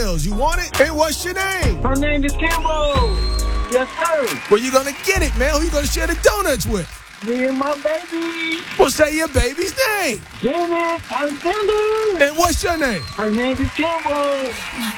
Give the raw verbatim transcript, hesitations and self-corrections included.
Wells. You want it? And what's your name? Her name is Kimbo. Yes, sir. Well, you gonna get it, man. Who you gonna share the donuts with? Me and my baby. Well, say your baby's name. Janet Alexander. And what's your name? Her name is Kimbo.